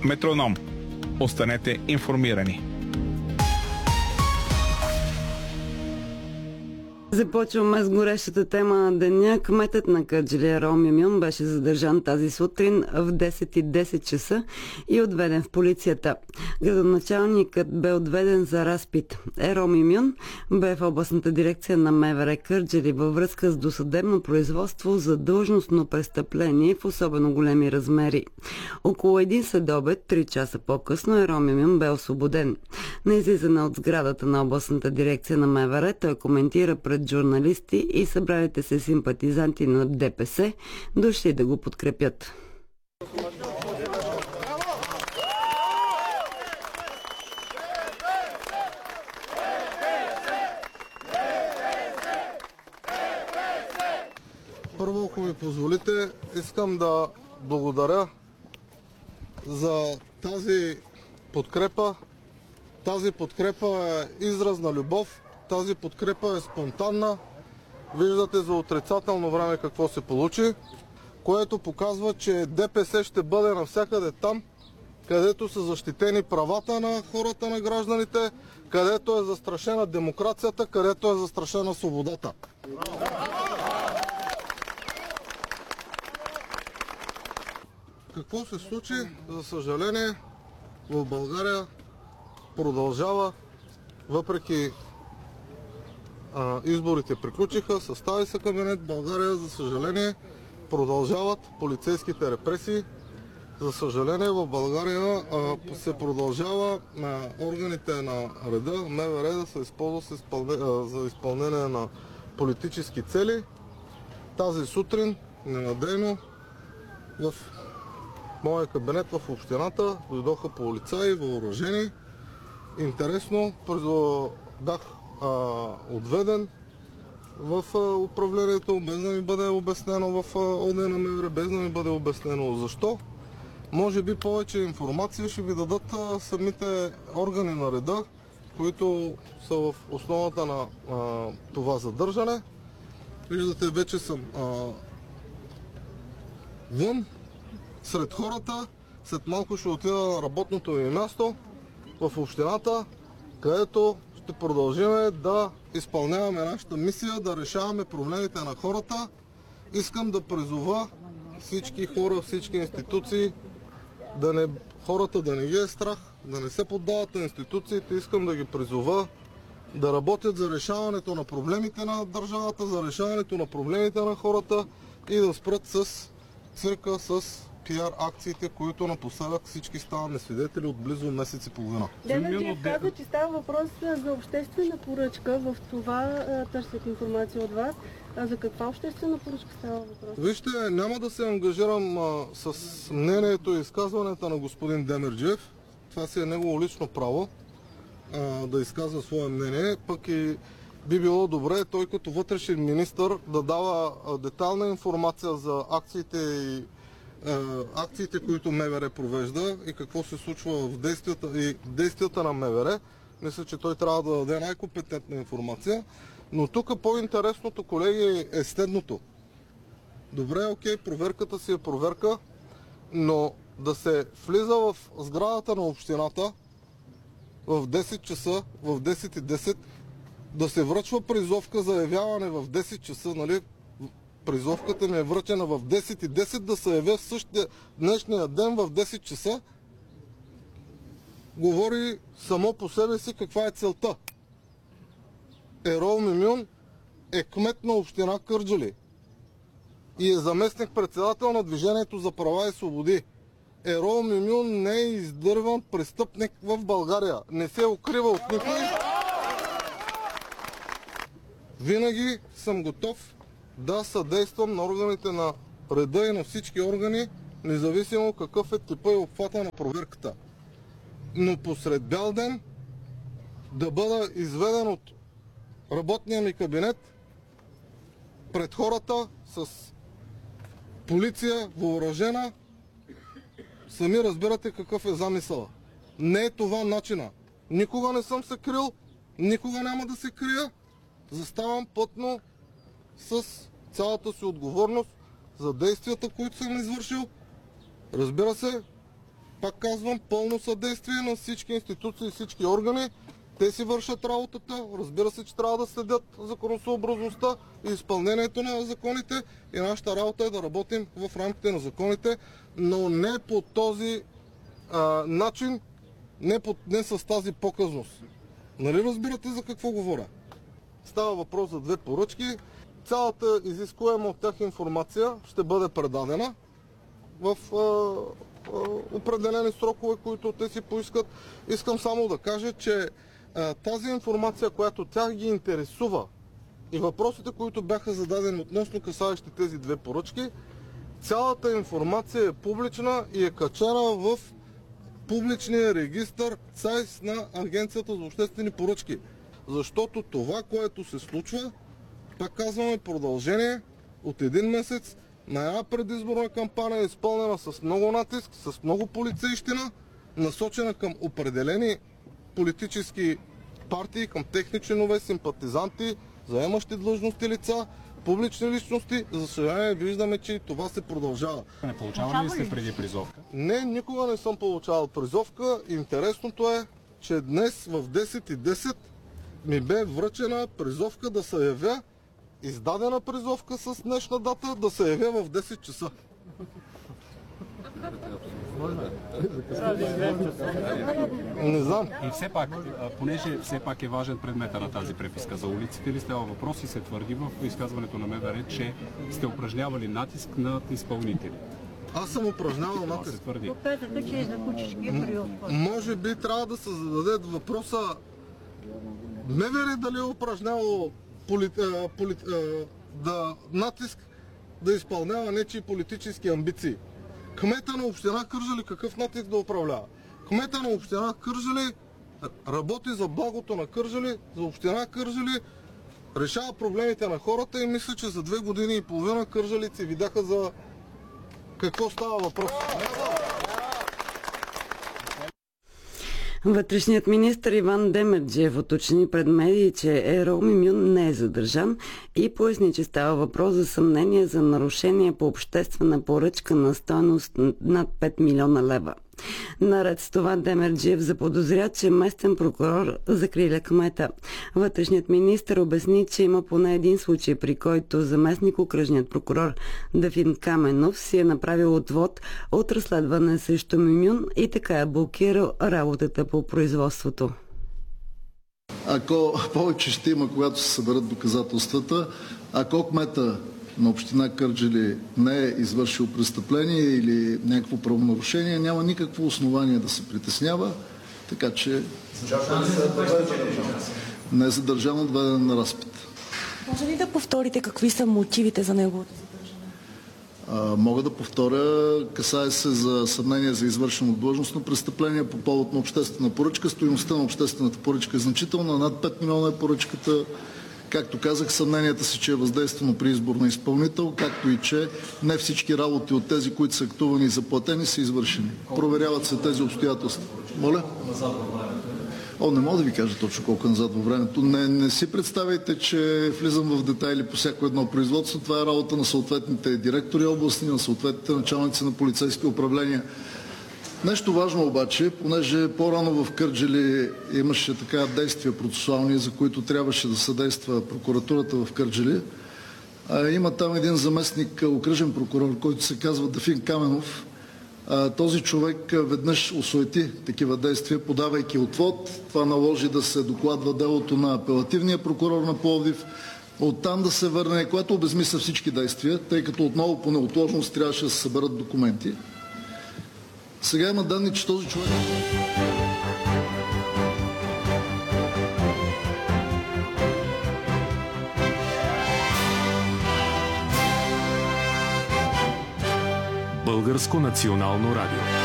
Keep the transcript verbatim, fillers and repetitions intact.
Метроном. Останете информирани. Започваме с горещата тема на деня. Кметът на Кърджали Ерол Мюмюн беше задържан тази сутрин в десет и десет часа и отведен в полицията. Градоначалникът бе отведен за разпит. Ерол Мюмюн бе в областната дирекция на МВР Кърджали във връзка с досъдебно производство за длъжностно престъпление в особено големи размери. Около един следобед, три часа по-късно, Ерол Мюмюн бе освободен. На излизане от сградата на областната дирекция на МВР той коментира пред журналисти и събралите се симпатизанти на ДПС дошли да го подкрепят. Първо, ако ми позволите, искам да благодаря за тази подкрепа. Тази подкрепа е израз на любов. Тази подкрепа е спонтанна. Виждате за отрицателно време какво се получи, което показва, че ДПС ще бъде навсякъде там, където са защитени правата на хората, на гражданите, където е застрашена демокрацията, където е застрашена свободата. Какво се случи? За съжаление, в България продължава, въпреки а, изборите приключиха, състави се кабинет, България, за съжаление, продължават полицейските репресии. За съжаление, в България а, се продължава на органите на реда, МВР, да се използва за изпълнение на политически цели. Тази сутрин, ненадейно, в моя кабинет в общината дойдоха полицаи, въоръжени. Интересно, бях а, отведен в а, управлението, без да ми бъде обяснено в ОД на МВР, без да ми бъде обяснено защо. Може би повече информация ще ви дадат а, самите органи на реда, които са в основата на а, това задържане. Виждате, вече съм а, вън, сред хората. След малко ще отида на работното ми място в общината, където ще продължим да изпълняваме нашата мисия, да решаваме проблемите на хората. Искам да призова всички хора, всички институции, да не, хората да не ги е страх, да не се поддават на институциите. Искам да ги призова да работят за решаването на проблемите на държавата, за решаването на проблемите на хората и да спрат с цирка, с пиар акциите, които напоследък всички ставаме свидетели от близо месец и половина. Демерджиев каза, че става въпрос за обществена поръчка. В това търсят информация от вас. А за каква обществена поръчка става въпрос? Вижте, няма да се ангажирам а, с мнението и изказването на господин Демерджиев. Това си е негово лично право а, да изказва свое мнение. Пък и би било добре той като вътрешен министър да дава а, детална информация за акциите и акциите, които МВР провежда и какво се случва в действията и действията на МВР. Мисля, че той трябва да даде най-компетентна информация. Но тук по-интересното, колеги, е следното. Добре, окей, проверката си е проверка, но да се влиза в сградата на общината в десет часа, в десет и десет, да се връчва призовка за явяване в десет часа, нали? Призовката ми е връчена в десет и десет, да се явя в същия днешния ден в десет часа, говори само по себе си каква е целта. Ерол Мюмюн е кмет на община Кърджали и е заместник-председател на Движението за права и свободи. Ерол Мюмюн не е издърван престъпник в България. Не се укрива от никой. Винаги съм готов да съдействам на органите на реда и на всички органи, независимо какъв е типа и обхвата на проверката. Но посред бял ден да бъда изведен от работния ми кабинет пред хората с полиция, въоръжена, сами разбирате какъв е замисъла. Не е това начина. Никога не съм се крил, никога няма да се крия. Заставам плътно с цялата си отговорност за действията, които съм извършил. Разбира се, Пак казвам, пълно съдействие на всички институции и всички органи. Те си вършат работата. Разбира се, че трябва да следят законосъобразността и изпълнението на законите. И нашата работа е да работим в рамките на законите, но не по този а, начин, не, по, не с тази показност. Нали разбирате за какво говоря? Става въпрос за две поръчки. Цялата изискуема от тях информация ще бъде предадена в а, а, определени срокове, които те си поискат. Искам само да кажа, че а, тази информация, която тях ги интересува и въпросите, които бяха зададени относно касаещи тези две поръчки, цялата информация е публична и е качена в публичния регистър сайт на Агенцията за обществени поръчки. Защото това, което се случва, пак казваме, продължение от един месец на една предизборна кампания, изпълнена с много натиск, с много полицейщина, насочена към определени политически партии, към техни членове, симпатизанти, заемащи длъжности лица, публични личности. За съжаление виждаме, че това се продължава. Не получавали ли сте преди призовка? Не, никога не съм получавал призовка. Интересното е, че днес в десет и десет ми бе връчена призовка да се явя, издадена призовка с днешна дата, да се явя в десет часа. Не знам. И все пак, понеже все пак е важен предмета на тази преписка, за улиците ли става въпрос и се твърди в изказването на МВР, че сте упражнявали натиск над изпълнители? Аз съм упражнявал натиск. Се твърди. Може би трябва да се зададе въпроса МВР дали е упражнявало поли, а, поли, а, да, натиск да изпълнява нечии политически амбиции. Кмета на община Кърджали какъв натиск да управлява? Кмета на община Кърджали работи за благото на Кърджали, за община Кърджали, решава проблемите на хората и мисля, че за две години и половина кърджалици видяха за какво става въпрос. Вътрешният министър Иван Демерджиев уточни пред медии, че Ерол Мимюн не е задържан и поясни, че става въпрос за съмнение за нарушение по обществена поръчка на стойност над пет милиона лева. Наред с това Демерджиев заподозря, че местен прокурор закриля кмета. Вътрешният министър обясни, че има поне един случай, при който заместник окръжният прокурор Дафин Каменов си е направил отвод от разследване срещу Мимюн и така е блокирал работата по производството. Ако повече ще има, когато се съберат доказателствата, ако кмета на община Кърджали не е извършил престъпление или някакво правонарушение, няма никакво основание да се притеснява, така че не е задържан, отведен на разпит. Може ли да повторите какви са мотивите за неговото задържане? Мога да повторя, касае се за съмнение за извършено длъжностно престъпление по повод на обществена поръчка. Стойността на обществената поръчка е значителна, над пет милиона е поръчката. Както казах, съмненията си, че е въздействано при избор на изпълнител, както и че не всички работи от тези, които са актувани и заплатени, са извършени. Проверяват се тези обстоятелства. Моля? О, не мога да ви кажа точно колко назад във времето. Не, не си представяйте, че влизам в детайли по всяко едно производство. Това е работа на съответните директори областни, на съответните началници на полицейски управления. Нещо важно обаче, понеже по-рано в Кърджали имаше така действия процесуални, за които трябваше да съдейства прокуратурата в Кърджали. А, има там един заместник окръжен прокурор, който се казва Дафин Каменов. А, този човек веднъж осуети такива действия, подавайки отвод. Това наложи да се докладва делото на апелативния прокурор на Пловдив. Оттам да се върне, което обезмисля всички действия, тъй като отново по неотложност трябваше да се съберат документи. Сега има данни, че този човек... Българско национално радио.